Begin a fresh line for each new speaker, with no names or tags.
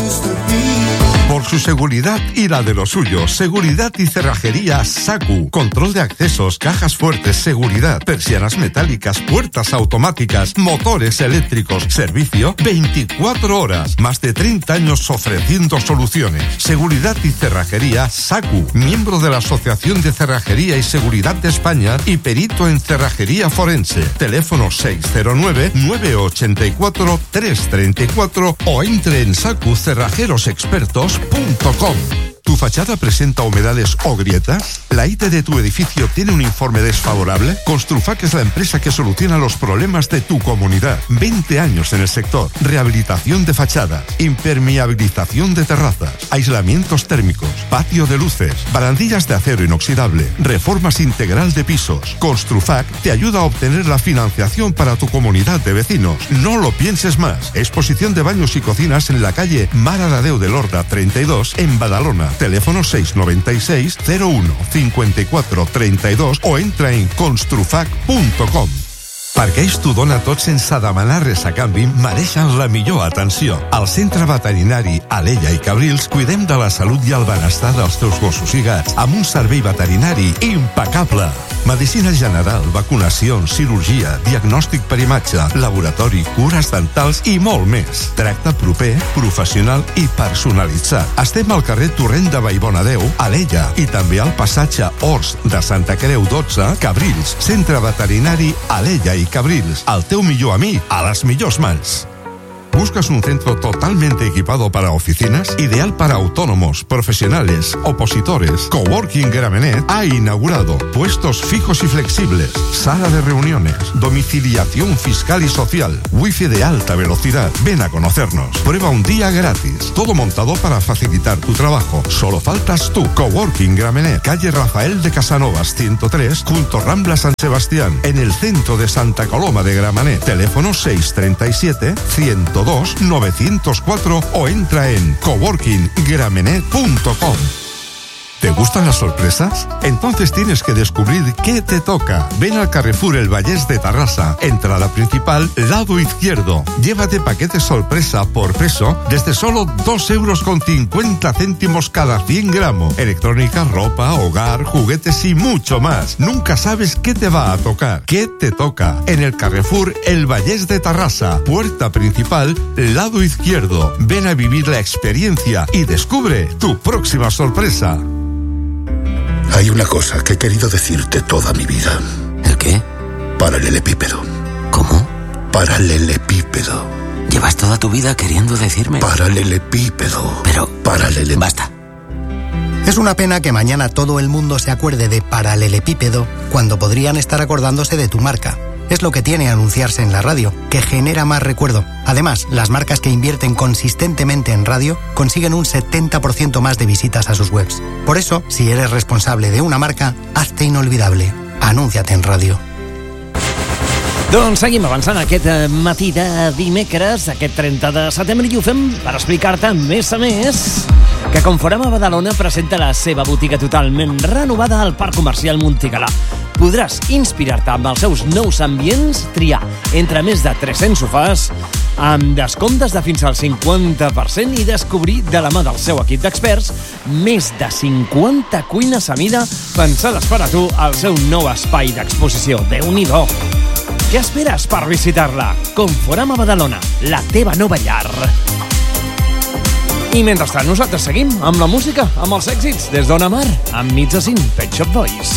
Por su seguridad y la de los suyos, seguridad y cerrajería SACU. Control de accesos, cajas fuertes, seguridad, persianas metálicas, puertas automáticas, motores eléctricos. Servicio 24 horas. Más de 30 años ofreciendo soluciones. Seguridad y cerrajería SACU. Miembro de la Asociación de Cerrajería y Seguridad de España y perito en cerrajería forense. Teléfono 609-984-334 o entre en sacucerrajerosexpertos.com. ¿Tu fachada presenta humedades o grietas? ¿La IT de tu edificio tiene un informe desfavorable? Construfac es la empresa que soluciona los problemas de tu comunidad. 20 años en el sector. Rehabilitación de fachadas, impermeabilización de terrazas, aislamientos térmicos, patio de luces, barandillas de acero inoxidable, reformas integral de pisos. Construfac te ayuda a obtener la financiación para tu comunidad de vecinos. No lo pienses más. Exposición de baños y cocinas en la calle Mare de Déu de Lorda 32 en Badalona. Teléfono 696 01 54 32 o entra en construfac.com. Perquè tu dona tot sense demanar res a canvi mereixen la millor atenció. Al Centre Veterinari Alella i Cabrils cuidem de la salut i el benestar dels teus gossos i gats amb un servei veterinari impecable. Medicina general, vacunacions, cirurgia, diagnòstic per imatge, laboratori, cures dentals i molt més. Tracte proper, professional i personalitzat. Estem al carrer Torrent de Vallbonadeu, Alella, i també al passatge Horts de Santa Creu 12, Cabrils. Centre Veterinari Alella i Cabrils, el teu millor amic a les millors mans. ¿Buscas un centro totalmente equipado para oficinas? Ideal para autónomos, profesionales, opositores. Coworking Gramenet ha inaugurado puestos fijos y flexibles, sala de reuniones, domiciliación fiscal y social, wifi de alta velocidad. Ven a conocernos. Prueba un día gratis. Todo montado para facilitar tu trabajo. Solo faltas tú. Coworking Gramenet, calle Rafael de Casanovas 103, junto Rambla San Sebastián, en el centro de Santa Coloma de Gramenet. Teléfono 637 102 904 o entra en coworkinggramenet.com. ¿Te gustan las sorpresas? Entonces tienes que descubrir qué te toca. Ven al Carrefour El Vallés de Tarrasa, entrada principal, lado izquierdo. Llévate paquetes sorpresa por peso desde solo 2,50 € cada 100 gramos. Electrónica, ropa, hogar, juguetes y mucho más. Nunca sabes qué te va a tocar. ¿Qué te toca? En el Carrefour El Vallés de Tarrasa, puerta principal, lado izquierdo. Ven a vivir la experiencia y descubre tu próxima sorpresa.
Hay una cosa que he querido decirte toda mi vida.
¿El qué?
Paralelepípedo.
¿Cómo?
Paralelepípedo.
¿Llevas toda tu vida queriendo decirme?
Paralelepípedo.
Pero... Basta.
Es una pena que mañana todo el mundo se acuerde de paralelepípedo cuando podrían estar acordándose de tu marca. Es lo que tiene anunciarse en la radio, que genera más recuerdo. Además, las marcas que invierten consistentemente en radio consiguen un 70% más de visitas a sus webs. Por eso, si eres responsable de una marca, hazte inolvidable. Anúnciate en radio.
Doncs seguim avançant aquest matí de dimecres, aquest 30 de setembre, i ho fem per explicar-te més a més que Conforama Badalona presenta la seva botiga totalment renovada al Parc Comercial Montigalà. Podràs inspirar-te amb els seus nous ambients, triar entre més de 300 sofàs, amb descomptes de fins al 50% i descobrir de la mà del seu equip d'experts més de 50 cuines a mida pensades per a tu al seu nou espai d'exposició. Déu-n'hi-do! Què esperes per visitar-la? Conforama Badalona, la teva nova llar. I mentrestant nosaltres seguim amb la música, amb els èxits des d'On Amar, amb Mitja Sin, Pet Shop Boys.